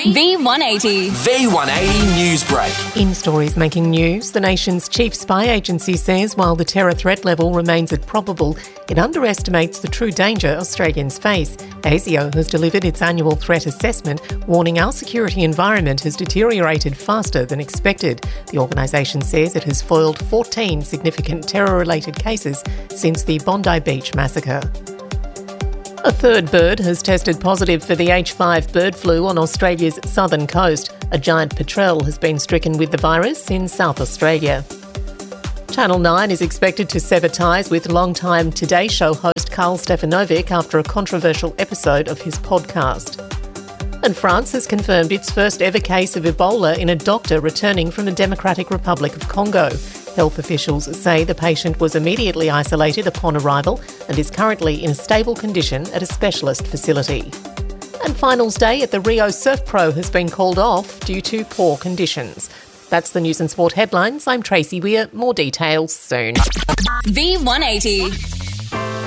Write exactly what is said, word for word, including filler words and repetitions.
V one eighty. V one eighty News Break. In stories making news, the nation's chief spy agency says while the terror threat level remains at probable, it underestimates the true danger Australians face. ASIO has delivered its annual threat assessment, warning our security environment has deteriorated faster than expected. The organisation says it has foiled fourteen significant terror-related cases since the Bondi Beach massacre. A third bird has tested positive for the H five bird flu on Australia's southern coast. A giant petrel has been stricken with the virus in South Australia. Channel nine is expected to sever ties with long-time Today Show host Karl Stefanovic after a controversial episode of his podcast. And France has confirmed its first ever case of Ebola in a doctor returning from the Democratic Republic of Congo. Health officials say the patient was immediately isolated upon arrival and is currently in a stable condition at a specialist facility. And finals day at the Rio Surf Pro has been called off due to poor conditions. That's the news and sport headlines. I'm Tracy Weir. More details soon. V one eighty.